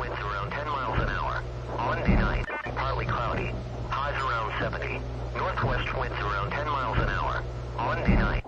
winds around 10 miles an hour. Monday night, partly cloudy. Highs around 70. Northwest winds around 10 miles an hour. Monday night.